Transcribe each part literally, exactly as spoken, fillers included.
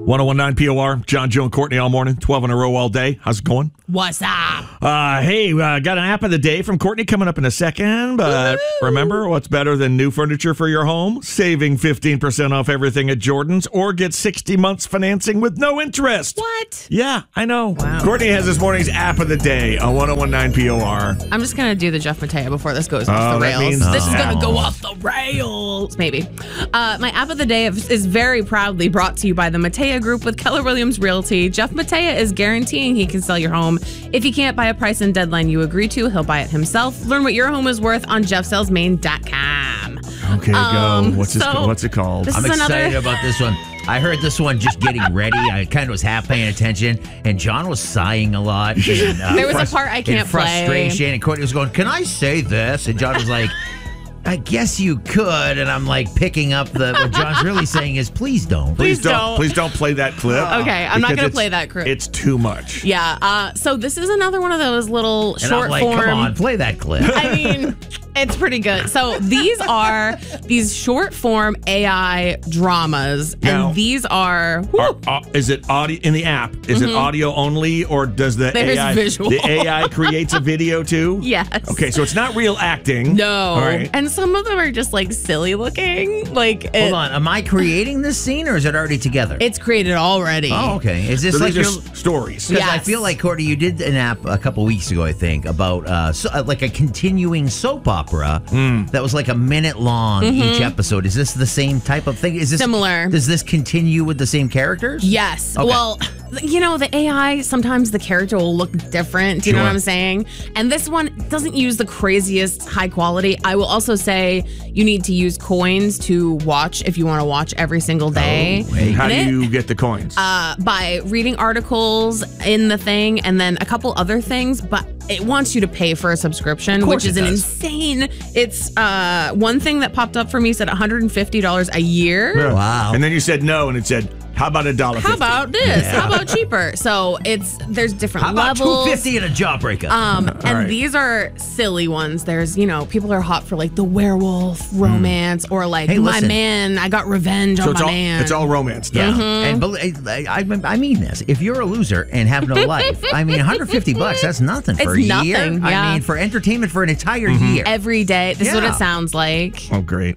one oh one nine P O R, John, Joe, and Courtney all morning, twelve in a row all day. How's it going? What's up? Uh, hey, uh, got an app of the day from Courtney coming up in a second. But Woo! Remember, what's better than new furniture for your home? Saving fifteen percent off everything at Jordan's, or get sixty months financing with no interest. What? Yeah, I know. Wow. Courtney has this morning's app of the day on one oh one nine P O R. I'm just going to do the Jeff Mateo before this goes off Oh, the that rails. means- This is Oh. going to go off the rails. Maybe. Uh, my app of the day is very proudly brought to you by the Mateo Group with Keller Williams Realty. Jeff Mateo is guaranteeing he can sell your home. If he can't buy a price and deadline you agree to, he'll buy it himself. Learn what your home is worth on jeff sales maine dot com. Okay, Um, go. What's, this, so what's it called? this I'm is excited another- about this one. I heard this one just getting ready. I kind of was half paying attention, and John was sighing a lot. And, uh, There was a part I can't in frustration, play. and Courtney was going, "Can I say this?" And John was like, "I guess you could." And I'm like picking up the what John's really saying is, "Please don't." Please Please don't, don't. Please don't play that clip. Okay, I'm not because gonna it's- play that clip. It's too much. Yeah. Uh, so this is another one of those little And short I'm like, form. "Come on, play that clip." I mean, it's pretty good. So these are these short form A I dramas, Now- and these are. Are, uh, is it audio in the app? Is it audio only, or does the There's A I visual. the A I creates a video too? Yes. Okay, so it's not real acting. No. All right. And some of them are just like silly looking. Like it, Hold on, am I creating this scene or is it already together? it's created already. Oh, okay. Is this So like these are your? s- stories. Because I Yes. feel like, Courtney, you did an app a couple weeks ago, I think, about uh, so, uh, like a continuing soap opera that was like a minute long each episode. Is this the same type of thing? Is this Similar. Does this continue with the same characters? Yes. Okay. Well, you know, the A I, sometimes the character will look different. Do you know Sure. what I'm saying? And this one doesn't use the craziest high quality. I will also say you need to use coins to watch if you want to watch every single day. Oh, hey. How And do it- you get the coins? uh, by reading articles in the thing and then a couple other things, but it wants you to pay for a subscription, Of course which is it an does. insane. It's uh, one thing that popped up for me said one hundred fifty dollars a year. Yeah. Wow. And then you said no, and it said, "How about a dollar?" How fifty? about this? How about cheaper? So it's there's different How about levels. two fifty and a jawbreaker? Um, and right. these are silly ones. There's, you know, people are hot for like the werewolf romance or like Hey, my listen. man, I got revenge So on it's my all man. it's all romance. Now. yeah. Mm-hmm. And bel- I, I, I mean this. If you're a loser and have no life, I mean, one hundred fifty bucks, that's nothing for It's a year. nothing, I yeah. mean, for entertainment for an entire year. Every day. This is what Yeah. it sounds like. Oh, great.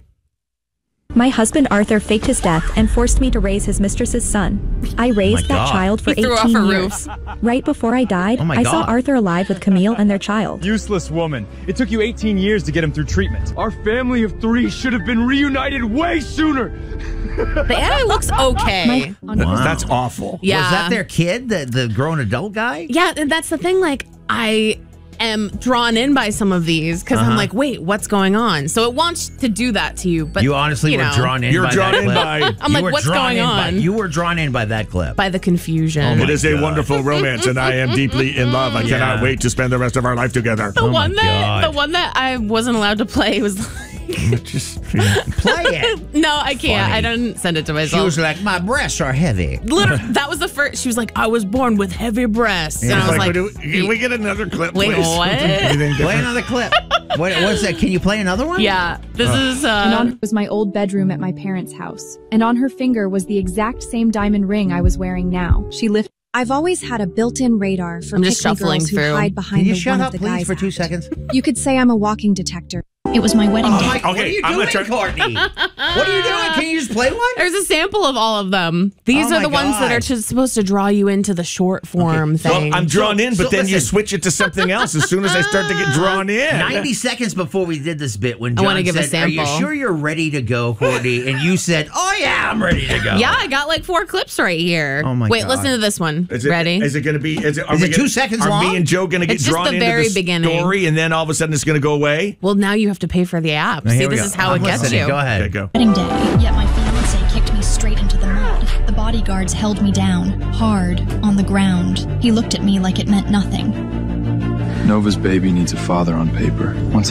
My husband Arthur faked his death and forced me to raise his mistress's son. I raised that God. child for He threw off eighteen a years. Right before I died, Oh my I saw God. Arthur alive with Camille and their child. Useless woman. It took you eighteen years to get him through treatment. Our family of three should have been reunited way sooner. The A I looks okay. That- Wow. That's awful. Yeah. Was that their kid, the, the grown adult guy? Yeah, and that's the thing. Like, I am drawn in by some of these because Uh-huh. I'm like, wait, what's going on? So it wants to do that to you. But You honestly you were know, drawn in You're by drawn that in clip. by. I'm You like, were what's drawn going in by- on? you were drawn in by that clip. by the confusion. Oh my It is a God. wonderful romance, and I am deeply in love. I Yeah. cannot wait to spend the rest of our life together. the Oh my one that God. the one that I wasn't allowed to play was like, Just yeah. Play it. no, I can't. Funny. I didn't send it to She myself. was like, my breasts are heavy. Literally, that was the first. She was like, I was born with heavy breasts, and I was like, do- can we get another clip, Wait, please? what? Anything Play different? another clip. What, what's that? Can you play another one? yeah, this is And uh, on was my old bedroom at my parents' house, and on her finger was the exact same diamond ring I was wearing now. She lifted. I've always had a built-in radar for I'm just pick me shuffling girls who through. hide behind Can you the shut one up, of the please, guys. for two act. seconds? You could say I'm a walking detector. It was my wedding Oh, day. my, what Okay, are you I'm doing, gonna try- Courtney? What are you doing? Can you just play one? there's a sample of all of them. These Oh are the my ones that God. are just supposed to draw you into the short form Well, thing. I'm drawn in, but so then you listen. switch it to something else as soon as I start to get drawn in. ninety seconds before we did this bit, when I John wanna give a said, are you sample. sure you're ready to go, Courtney? And you said, oh, yeah, I'm ready to go. yeah, I got like four clips right here. Oh, my Wait, God. listen to this one. Is it, Ready? Is it going to be? Is it, are Is we it gonna- two seconds are long? me and Joe going to get It's just drawn the into very the beginning. story, and then all of a sudden it's going to go away? Well, now you have to pay for the app. Now, See, here we this go. is how I'm it gets listening. you. Go ahead. Okay, go. Wedding day. Yet my fiance kicked me straight into the mud. The bodyguards held me down, hard, on the ground. He looked at me like it meant nothing. Nova's baby needs a father on paper. Once I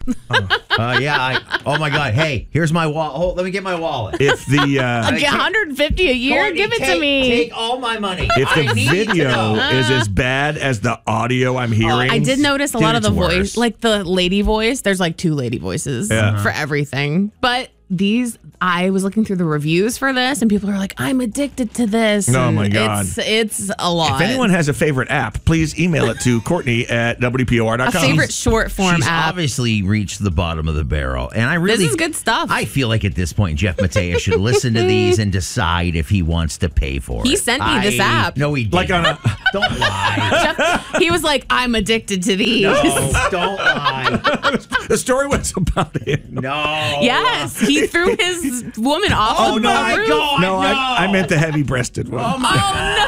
Uh, yeah. I, oh, my God. Hey, here's my wallet. Oh, let me get my wallet. If the uh, Like one hundred fifty a year? Courtney, Give it take, to me. Take all my money. if I the need to video know. is as bad as the audio I'm hearing, I did notice a dude, lot of it's the voice, worse. like the lady voice. There's like two lady voices Yeah. for everything. But these, I was looking through the reviews for this, and people are like, I'm addicted to this. Oh, and my God. It's, it's a lot. If anyone has a favorite app, please email it to Courtney at W P O R dot com. A favorite short form She's app. obviously reached the bottom of the barrel. And I really. This is good stuff. I feel like at this point, Jeff Matea should listen to these and decide if he wants to pay for it. He sent me this I- app. No, he didn't. Like on a. Don't lie. Jeff, he was like, I'm addicted to these. No, don't lie. The story was about him. No. Yes, he threw his woman off Oh, of no, the I roof. go. No, I, I, I meant the heavy-breasted one. Oh, my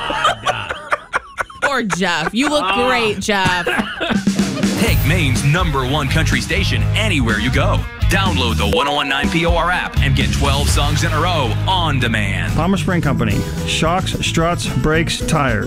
Poor Jeff. You look great, Jeff. Take Maine's number one country station anywhere you go. Download the one oh one nine P O R app and get twelve songs in a row on demand. Palmer Spring Company. Shocks, struts, brakes, tires.